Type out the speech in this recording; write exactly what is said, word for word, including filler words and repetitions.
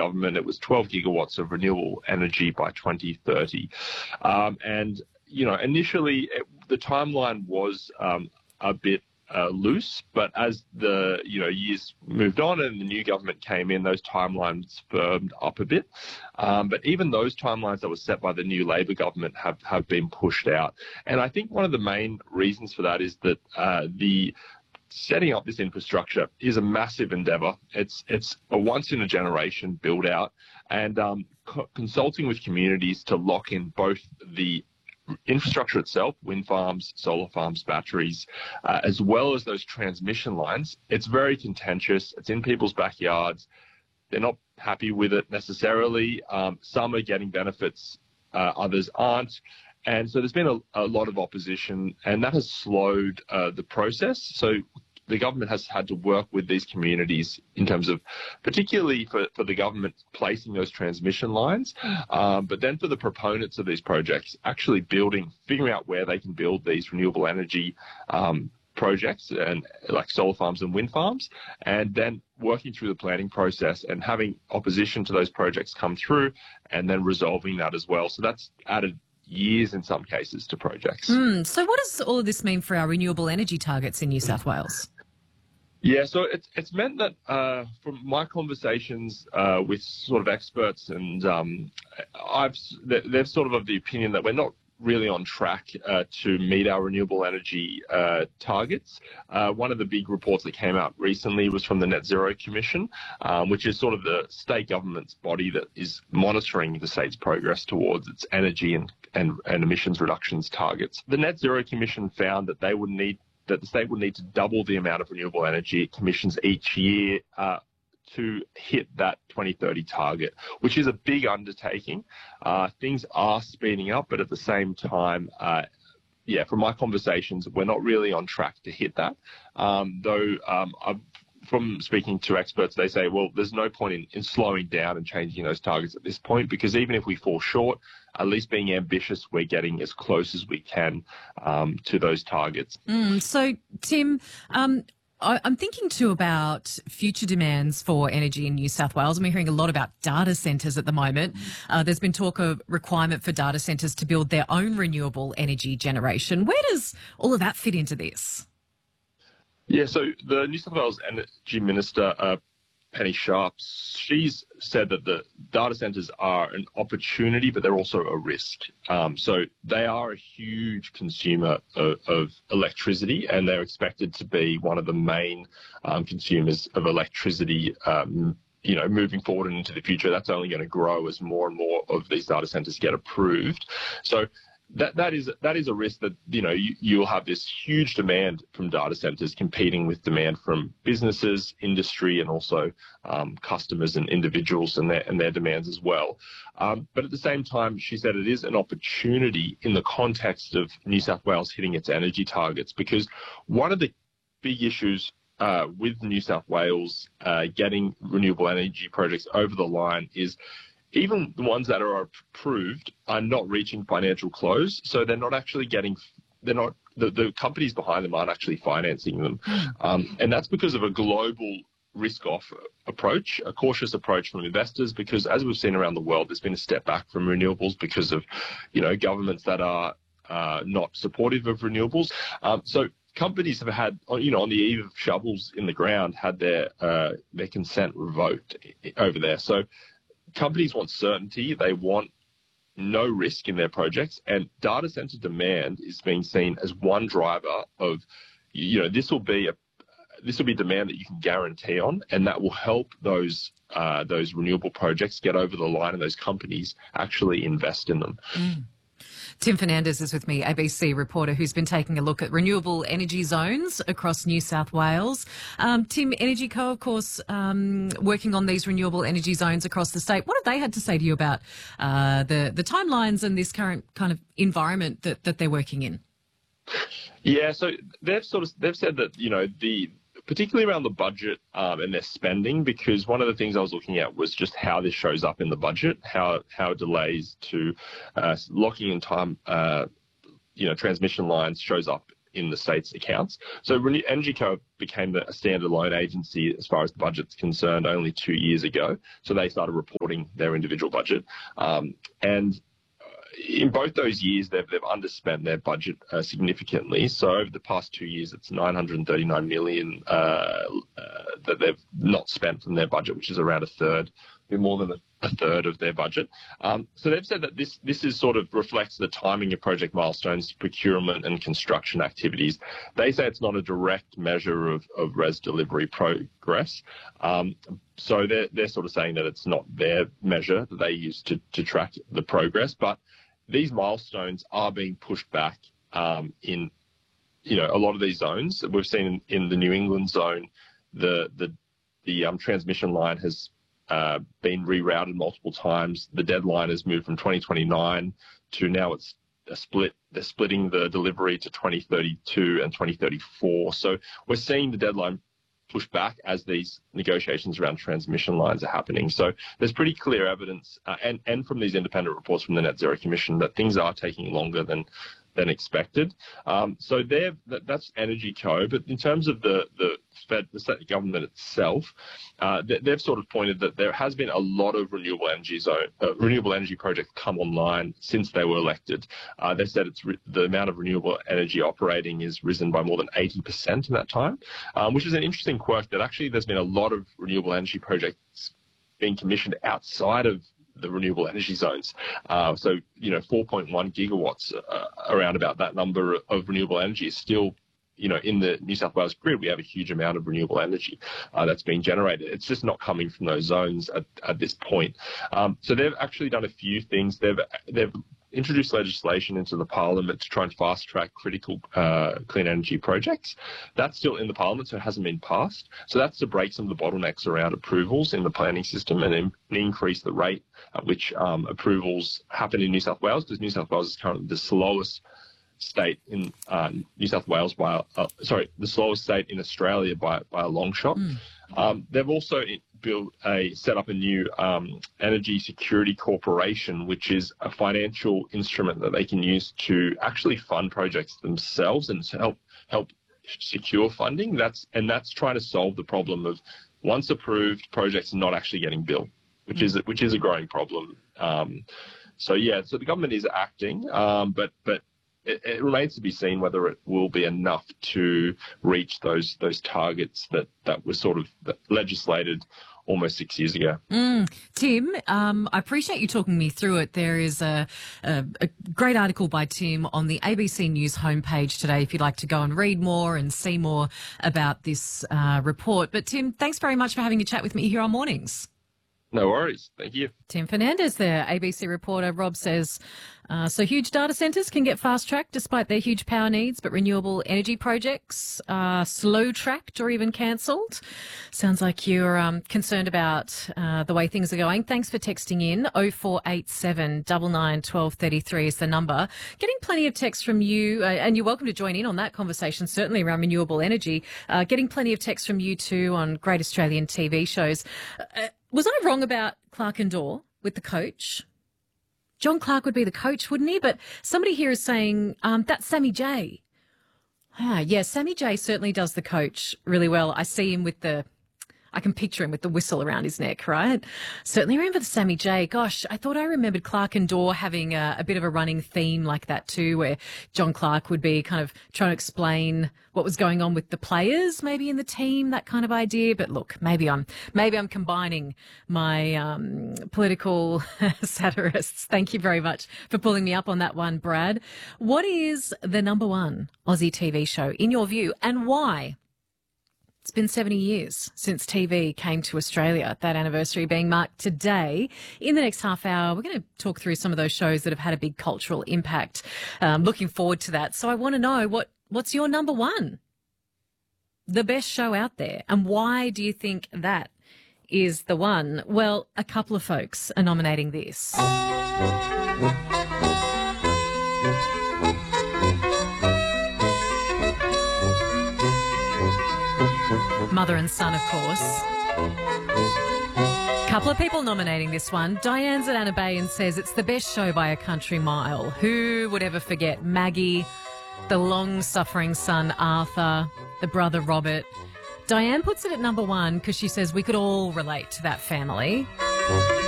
government, it was twelve gigawatts of renewable energy by twenty thirty. Um, and, you know, initially it, the timeline was um, a bit Uh, loose, but as the you know years moved on and the new government came in, those timelines firmed up a bit. Um, but even those timelines that were set by the new Labor government have, have been pushed out. And I think one of the main reasons for that is that uh, the setting up this infrastructure is a massive endeavour. It's it's a once in a generation build out, and um, co- consulting with communities to lock in both the infrastructure itself, wind farms, solar farms, batteries, uh, as well as those transmission lines. It's very contentious. It's in people's backyards. They're not happy with it necessarily. Um, some are getting benefits, uh, others aren't. And so there's been a, a lot of opposition, and that has slowed uh, the process. So the government has had to work with these communities in terms of, particularly for, for the government placing those transmission lines, um, but then for the proponents of these projects, actually building, figuring out where they can build these renewable energy um, projects and like solar farms and wind farms, and then working through the planning process and having opposition to those projects come through and then resolving that as well. So that's added years in some cases to projects. Mm, so what does all of this mean for our renewable energy targets in New South Wales? Yeah, so it's it's meant that uh, from my conversations uh, with sort of experts, and um, I've they're sort of of the opinion that we're not really on track uh, to meet our renewable energy uh, targets. Uh, one of the big reports that came out recently was from the Net Zero Commission, um, which is sort of the state government's body that is monitoring the state's progress towards its energy and, and, and emissions reductions targets. The Net Zero Commission found that they would need that the state would need to double the amount of renewable energy it commissions each year uh, to hit that twenty thirty target, which is a big undertaking. Uh, things are speeding up, but at the same time, uh, yeah, from my conversations, we're not really on track to hit that. Um, though um, I've, from speaking to experts, they say, well, there's no point in, in slowing down and changing those targets at this point, because even if we fall short, at least being ambitious, we're getting as close as we can um, to those targets. Mm, so, Tim, um, I, I'm thinking too about future demands for energy in New South Wales, and we're hearing a lot about data centres at the moment. Uh, there's been talk of requirement for data centres to build their own renewable energy generation. Where does all of that fit into this? Yeah, so the New South Wales Energy Minister, uh, Penny Sharp, she's said that the data centres are an opportunity, but they're also a risk. Um, so they are a huge consumer of, of electricity, and they're expected to be one of the main um, consumers of electricity um, you know, moving forward and into the future. That's only going to grow as more and more of these data centres get approved. So That that is that is a risk that, you know, you, you'll have this huge demand from data centers competing with demand from businesses, industry, and also um, customers and individuals and their and their demands as well. Um, but at the same time, she said it is an opportunity in the context of New South Wales hitting its energy targets, because one of the big issues uh, with New South Wales uh, getting renewable energy projects over the line is even the ones that are approved are not reaching financial close. So they're not actually getting, they're not, the, the companies behind them aren't actually financing them. Um, and that's because of a global risk-off approach, a cautious approach from investors, because as we've seen around the world, there's been a step back from renewables because of, you know, governments that are uh, not supportive of renewables. Um, so companies have had, you know, on the eve of shovels in the ground, had their uh, their consent revoked over there. So companies want certainty. They want no risk in their projects, and data center demand is being seen as one driver of, you know, this will be a this will be demand that you can guarantee on, and that will help those uh, those renewable projects get over the line and those companies actually invest in them. Mm. Tim Fernandez is with me, A B C reporter who's been taking a look at renewable energy zones across New South Wales. Um, Tim, Energy Co, of course, um, working on these renewable energy zones across the state. What have they had to say to you about uh, the, the timelines and this current kind of environment that, that they're working in? Yeah, so they've sort of they've said that, you know, the particularly around the budget um, and their spending, because one of the things I was looking at was just how this shows up in the budget, how how delays to uh, locking in time, uh, you know, transmission lines shows up in the state's accounts. So Renew- Energy Co became the, a standalone agency as far as the budget's concerned only two years ago. So they started reporting their individual budget. Um, and in both those years, they've, they've underspent their budget uh, significantly. So over the past two years, it's nine hundred thirty-nine million dollars uh, uh, that they've not spent from their budget, which is around a third, more than a, a third of their budget. Um, so they've said that this this is sort of reflects the timing of project milestones, procurement and construction activities. They say it's not a direct measure of, of res delivery progress. Um, so they're, they're sort of saying that it's not their measure that they use to, to track the progress, but these milestones are being pushed back um, in, you know, a lot of these zones. We've seen in, in the New England zone, the the the um, transmission line has uh, been rerouted multiple times. The deadline has moved from twenty twenty-nine to now it's a split. They're splitting the delivery to twenty thirty-two and twenty thirty-four. So we're seeing the deadline push back as these negotiations around transmission lines are happening. So there's pretty clear evidence, uh, and, and from these independent reports from the Net Zero Commission, that things are taking longer than than expected. Um, so they've, that, that's Energy Co. But in terms of the the, Fed, the state government itself, uh, they, they've sort of pointed that there has been a lot of renewable energy zone, uh, renewable energy projects come online since they were elected. Uh, they said it's re- the amount of renewable energy operating is risen by more than eighty percent in that time, um, which is an interesting quirk that actually there's been a lot of renewable energy projects being commissioned outside of the renewable energy zones. Uh, so, you know, four point one gigawatts, uh, around about that number of renewable energy is still, you know, in the New South Wales grid. We have a huge amount of renewable energy uh, that's being generated. It's just not coming from those zones at, at this point. Um, so they've actually done a few things. They've they've introduced legislation into the parliament to try and fast track critical uh, clean energy projects. That's still in the parliament, so it hasn't been passed. So that's to break some of the bottlenecks around approvals in the planning system and in, increase the rate at which um, approvals happen in New South Wales, because New South Wales is currently the slowest state in uh, New South Wales by, uh, sorry, the slowest state in Australia by, by a long shot. Mm. Um, they've also built a, set up a new um, energy security corporation, which is a financial instrument that they can use to actually fund projects themselves and to help, help secure funding. That's, and that's trying to solve the problem of once approved projects not actually getting built, which mm. is, which is a growing problem. Um, so yeah, so the government is acting, um, but, but, It, it remains to be seen whether it will be enough to reach those those targets that, that were sort of legislated almost six years ago. Mm. Tim, um, I appreciate you talking me through it. There is a, a, a great article by Tim on the A B C News homepage today if you'd like to go and read more and see more about this uh, report. But Tim, thanks very much for having a chat with me here on Mornings. No worries. Thank you. Tim Fernandez there, A B C reporter. Rob says, uh, so huge data centres can get fast-tracked despite their huge power needs, but renewable energy projects are slow-tracked or even cancelled. Sounds like you're um, concerned about uh, the way things are going. Thanks for texting in. oh four eight seven, nine nine, one two three three is the number. Getting plenty of texts from you, uh, and you're welcome to join in on that conversation, certainly around renewable energy. Uh, getting plenty of texts from you too on great Australian T V shows. Uh, Was I wrong about Clark and Dorr with the coach? John Clark would be the coach, wouldn't he? But somebody here is saying um, that's Sammy J. Ah, yeah, Sammy J certainly does the coach really well. I see him with the, I can picture him with the whistle around his neck, right? Certainly remember the Sammy J. Gosh, I thought I remembered Clark and Dorr having a, a bit of a running theme like that too, where John Clark would be kind of trying to explain what was going on with the players, maybe in the team, that kind of idea. But look, maybe I'm maybe I'm combining my um, political satirists. Thank you very much for pulling me up on that one, Brad. What is the number one Aussie T V show in your view, and why? It's been seventy years since T V came to Australia, that anniversary being marked today. In the next half hour, we're going to talk through some of those shows that have had a big cultural impact. Um, looking forward to that. So I want to know, what what's your number one? The best show out there. And why do you think that is the one? Well, a couple of folks are nominating this. Mother and Son, of course. Couple of people nominating this one. Diane's at Anna Bay and says it's the best show by a country mile. Who would ever forget Maggie the long-suffering son Arthur, the brother Robert. Diane puts it at number one because she says we could all relate to that family.